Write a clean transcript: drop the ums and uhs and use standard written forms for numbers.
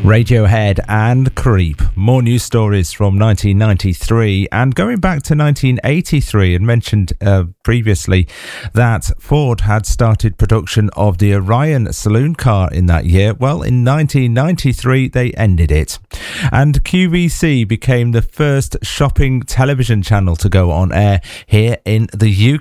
Radiohead and Creep. More news stories from 1993 and going back to 1983, and mentioned previously that Ford had started production of the Orion saloon car in that year. Well, in 1993 they ended it. And QVC became the first shopping television channel to go on air here in the